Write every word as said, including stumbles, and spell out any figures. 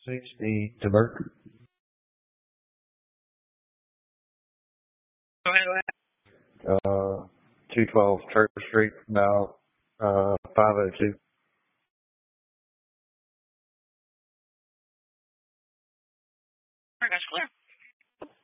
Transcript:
sixty to Burke. Go ahead, go ahead. Uh, two twelve Church Street, now uh, five oh two. All right, that's clear.